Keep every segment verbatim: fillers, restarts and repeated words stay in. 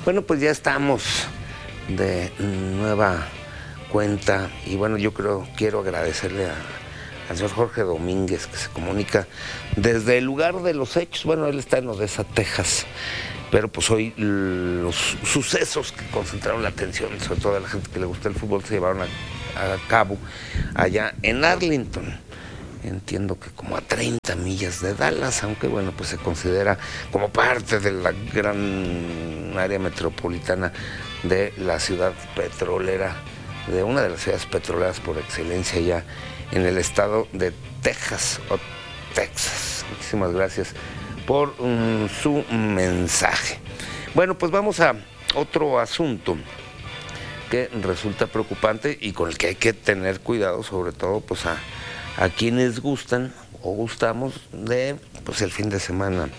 Bueno, pues ya estamos de nueva cuenta y bueno, yo creo, quiero agradecerle a, al señor Jorge Domínguez, que se comunica desde el lugar de los hechos. Bueno, él está en Odessa, Texas, pero pues hoy los sucesos que concentraron la atención, sobre todo a la gente que le gusta el fútbol, se llevaron a, a cabo allá en Arlington. Entiendo que como a treinta millas de Dallas, aunque bueno, pues se considera como parte de la gran área metropolitana de la ciudad petrolera, de una de las ciudades petroleras por excelencia ya en el estado de Texas o Texas. Muchísimas gracias por um, su mensaje. Bueno, pues vamos a otro asunto que resulta preocupante y con el que hay que tener cuidado, sobre todo pues a a quienes gustan o gustamos de, pues el fin de semana,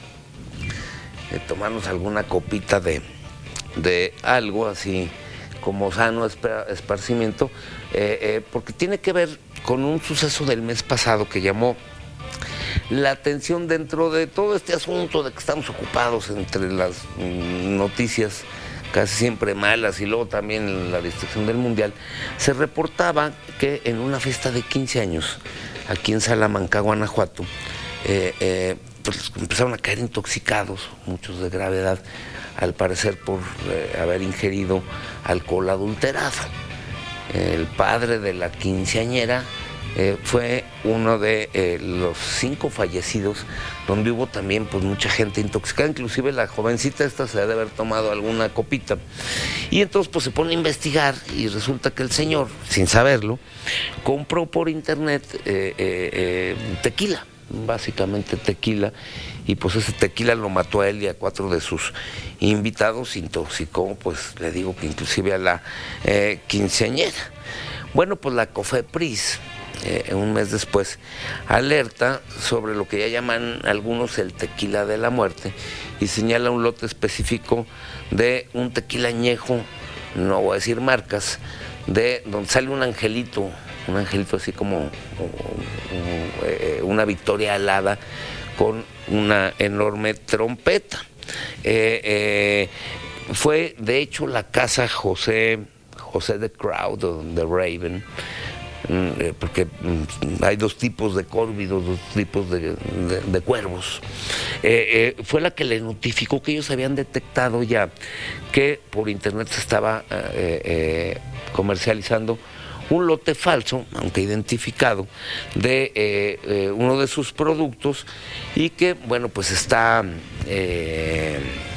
de tomarnos alguna copita de, de algo así como sano esparcimiento, eh, eh, porque tiene que ver con un suceso del mes pasado que llamó la atención dentro de todo este asunto de que estamos ocupados entre las mm, noticias casi siempre malas y luego también la distracción del Mundial. Se reportaba que en una fiesta de quince años aquí en Salamanca, Guanajuato, eh, eh, pues empezaron a caer intoxicados, muchos de gravedad, al parecer por eh, haber ingerido alcohol adulterado. El padre de la quinceañera eh, fue uno de eh, los cinco fallecidos, donde hubo también pues mucha gente intoxicada, inclusive la jovencita esta se debe haber tomado alguna copita. Y entonces pues se pone a investigar y resulta que el señor, sin saberlo, compró por internet eh, eh, eh, tequila, básicamente tequila, y pues ese tequila lo mató a él y a cuatro de sus invitados, intoxicó, pues le digo que inclusive a la eh, quinceañera. Bueno, pues la COFEPRIS, Eh, un mes después, alerta sobre lo que ya llaman algunos el tequila de la muerte y señala un lote específico de un tequila añejo, no voy a decir marcas, de donde sale un angelito, un angelito así como o, o, eh, una victoria alada con una enorme trompeta. Eh, eh, fue de hecho la casa José, José de Crowd, o de Raven, porque hay dos tipos de córvidos, dos tipos de, de, de cuervos, eh, eh, fue la que le notificó que ellos habían detectado ya que por internet se estaba eh, eh, comercializando un lote falso, aunque identificado, de eh, eh, uno de sus productos y que, bueno, pues está eh,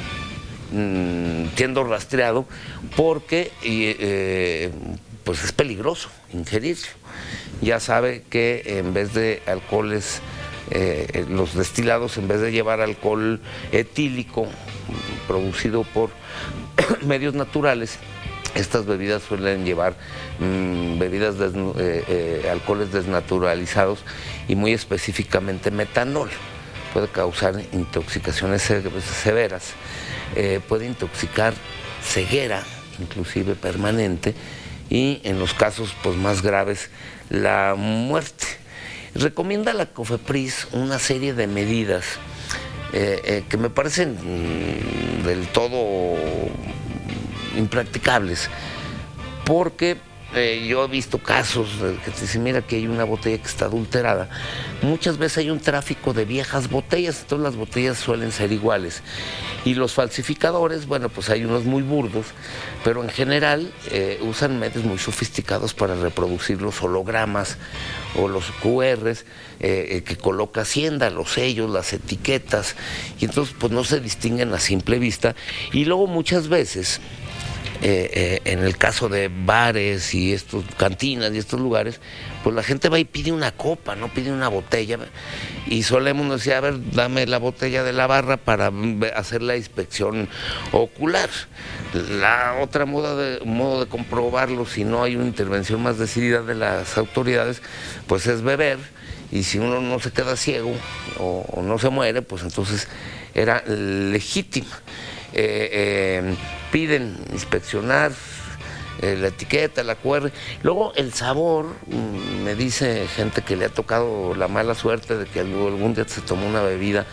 siendo rastreado porque eh, pues es peligroso ingerirlo. Ya sabe que en vez de alcoholes, eh, los destilados, en vez de llevar alcohol etílico producido por medios naturales, estas bebidas suelen llevar mmm, bebidas, desnu eh, eh, alcoholes desnaturalizados y muy específicamente metanol. Puede causar intoxicaciones severas, eh, puede intoxicar, ceguera, inclusive permanente, y en los casos pues, más graves, la muerte. Recomienda la COFEPRIS una serie de medidas eh, eh, que me parecen mmm, del todo impracticables, porque eh, yo he visto casos que te dicen, mira que hay una botella que está adulterada. Muchas veces hay un tráfico de viejas botellas, entonces las botellas suelen ser iguales. Y los falsificadores, bueno, pues hay unos muy burdos, pero en general eh, usan medios muy sofisticados para reproducir los hologramas o los cu erres eh, que coloca Hacienda, los sellos, las etiquetas, y entonces pues no se distinguen a simple vista. Y luego muchas veces, eh, eh, en el caso de bares y estos cantinas y estos lugares, pues la gente va y pide una copa, no pide una botella, y solemos decir, a ver, dame la botella de la barra para hacer la inspección ocular. La otra moda de, modo de comprobarlo, si no hay una intervención más decidida de las autoridades, pues es beber, y si uno no se queda ciego o, o no se muere, pues entonces era legítima. Eh, eh, piden inspeccionar eh, la etiqueta, la cu erre. Luego el sabor, me dice gente que le ha tocado la mala suerte de que algún día se tomó una bebida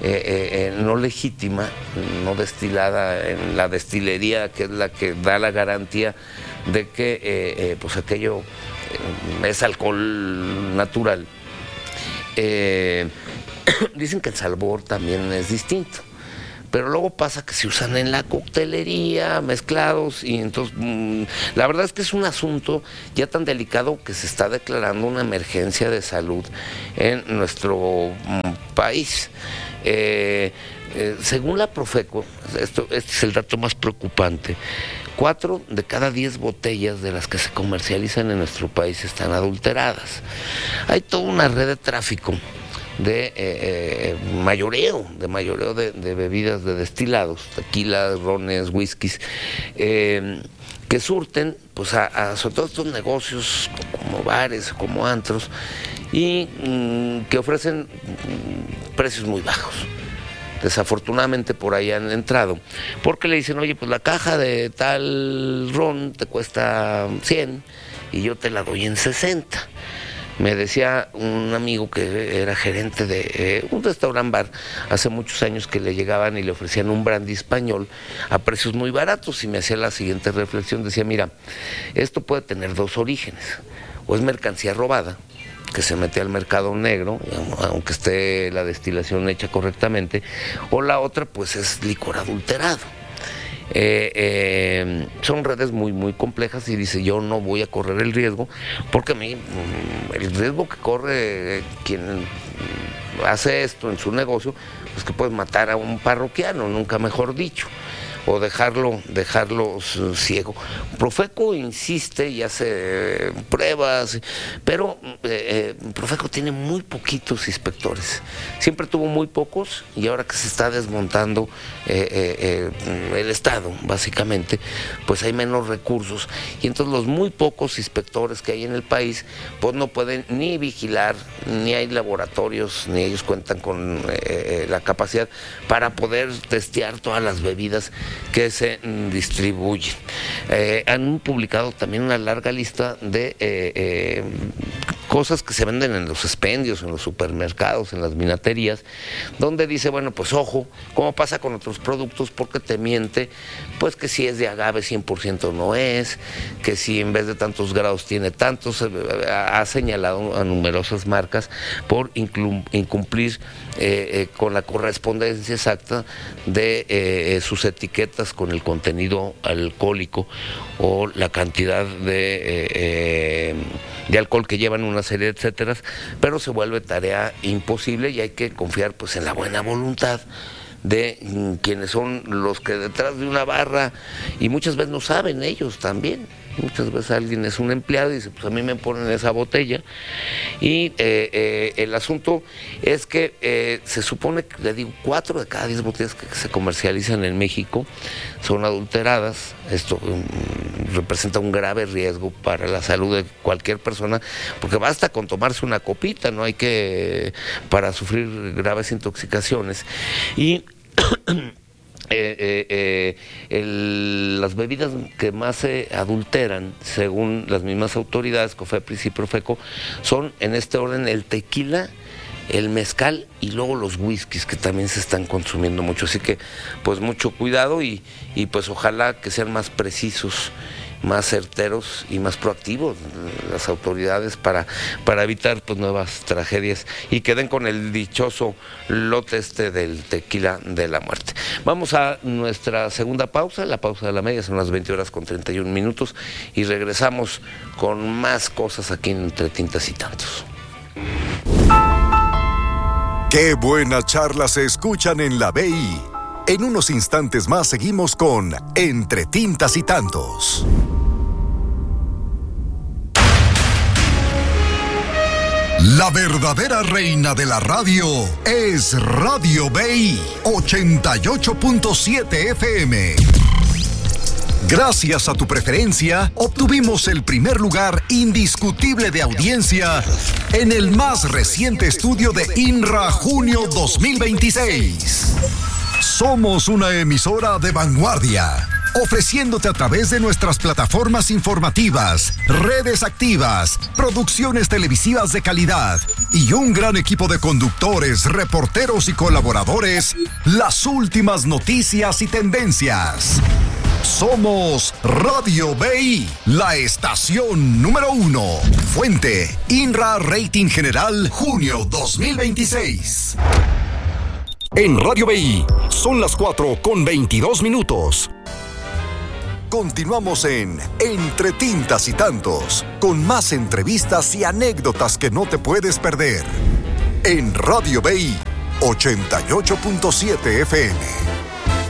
eh, eh, no legítima, no destilada en la destilería, que es la que da la garantía de que eh, eh, pues aquello eh, es alcohol natural. Eh, dicen que el sabor también es distinto. Pero luego pasa que se usan en la coctelería, mezclados, y entonces mmm, la verdad es que es un asunto ya tan delicado que se está declarando una emergencia de salud en nuestro mmm, país. Eh, eh, según la Profeco, esto, este es el dato más preocupante, cuatro de cada diez botellas de las que se comercializan en nuestro país están adulteradas. Hay toda una red de tráfico de eh, eh, mayoreo, de mayoreo de, de bebidas de destilados, tequilas, rones, whiskies, eh, que surten pues a, a sobre todo estos negocios como bares, como antros, y mmm, que ofrecen mmm, precios muy bajos. Desafortunadamente por ahí han entrado, porque le dicen, oye, pues la caja de tal ron te cuesta cien y yo te la doy en sesenta. Me decía un amigo que era gerente de eh, un restaurant bar hace muchos años, que le llegaban y le ofrecían un brandy español a precios muy baratos, y me hacía la siguiente reflexión, decía, mira, esto puede tener dos orígenes, o es mercancía robada, que se mete al mercado negro, aunque esté la destilación hecha correctamente, o la otra pues es licor adulterado. Eh, eh, son redes muy muy complejas, y dice, yo no voy a correr el riesgo, porque a mí el riesgo que corre quien hace esto en su negocio, pues que puede matar a un parroquiano, nunca mejor dicho, o dejarlo, dejarlo ciego. Profeco insiste y hace pruebas, pero eh, Profeco tiene muy poquitos inspectores. Siempre tuvo muy pocos, y ahora que se está desmontando eh, eh, eh, el Estado, básicamente, pues hay menos recursos, y entonces los muy pocos inspectores que hay en el país, pues no pueden ni vigilar, ni hay laboratorios, ni ellos cuentan con eh, la capacidad para poder testear todas las bebidas que se distribuyen. Eh, han publicado también una larga lista de eh, eh, cosas que se venden en los expendios, en los supermercados, en las vinaterías, donde dice, bueno, pues ojo, como pasa con otros productos, porque te miente, pues que si es de agave cien por ciento no es, que si en vez de tantos grados tiene tantos. Ha señalado a numerosas marcas por incumplir eh, eh, con la correspondencia exacta de eh, sus etiquetas con el contenido alcohólico o la cantidad de, eh, eh, de alcohol que llevan, una serie de etcétera, pero se vuelve tarea imposible, y hay que confiar pues en la buena voluntad de mm, quienes son los que detrás de una barra, y muchas veces no saben ellos también. Muchas veces alguien es un empleado y dice, pues a mí me ponen esa botella, y eh, eh, el asunto es que eh, se supone que, le digo, cuatro de cada diez botellas que se comercializan en México son adulteradas. Esto um, representa un grave riesgo para la salud de cualquier persona, porque basta con tomarse una copita, no hay que, para sufrir graves intoxicaciones. Y Eh, eh, eh, el, las bebidas que más se adulteran, según las mismas autoridades, COFEPRIS y Profeco, son en este orden el tequila, el mezcal y luego los whiskies, que también se están consumiendo mucho. Así que pues mucho cuidado, y, y pues ojalá que sean más precisos, más certeros y más proactivos las autoridades para, para evitar pues nuevas tragedias, y queden con el dichoso lote este del tequila de la muerte. Vamos a nuestra segunda pausa, la pausa de la media, son las veinte horas con treinta y un minutos, y regresamos con más cosas aquí en Entre Tintas y Tantos. Qué buenas charlas se escuchan en la B I. En unos instantes más seguimos con Entre Tintas y Tantos. La verdadera reina de la radio es Radio B I ochenta y ocho punto siete F M. Gracias a tu preferencia, obtuvimos el primer lugar indiscutible de audiencia en el más reciente estudio de INRA Junio dos mil veintiséis. Somos una emisora de vanguardia. ofreciéndote a través de nuestras plataformas informativas, redes activas, producciones televisivas de calidad y un gran equipo de conductores, reporteros y colaboradores, las últimas noticias y tendencias. Somos Radio B I, la estación número uno. Fuente, INRA Rating General, junio dos mil veintiséis. En Radio B I, son las cuatro con veintidós minutos. Continuamos en Entre Tintas y Tantos, con más entrevistas y anécdotas que no te puedes perder. En Radio B I, ochenta y ocho punto siete F M.